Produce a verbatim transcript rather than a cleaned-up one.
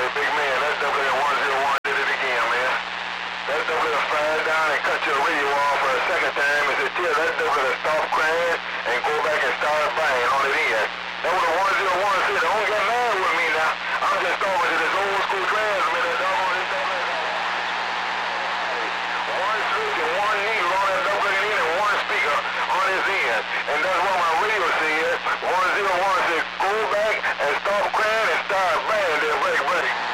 big man, that W one zero one did it again, man. That W fired down and cut your radio off for a second time and said, tell that W to stop crying and go back and start banging on it in. That was a one zero one said, don't get mad with me now. I'm just talking to this old school transmitter, dog. One switch and one needle on that W in and one speaker on his end. And that's what my radio said. one zero one said, go back and stop crying and start banging, then break, break.